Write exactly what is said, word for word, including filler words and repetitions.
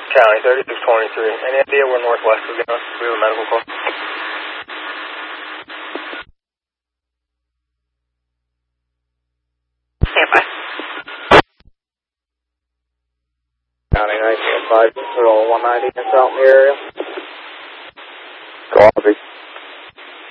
County, thirty-six twenty-three. Any idea where Northwest is going? We have a medical call. Stand by. County nineteen five, control one ninety in South area. Copy.